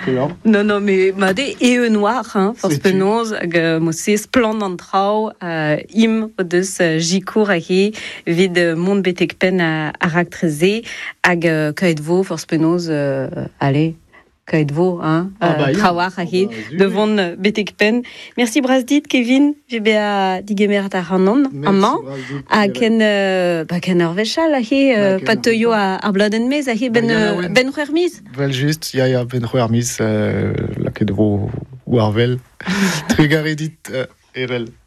Non, mais madé et noir, hein, force penaos, mossé splendant trau, im odeus jicour ahi, vid monde betek pen à ractrezé, kaedvo force penaos, allez. Kaedvo, hein, trawar ahi, devant betek pen. Merci Brasdit, Kevin, VBA digemer ta hanon, amant, à ken orvechal ahi, patoyo à bladen mez ahi ben huermiz. Vel juste, ya ben huermiz, la kedvo warvel, trugaredit erel.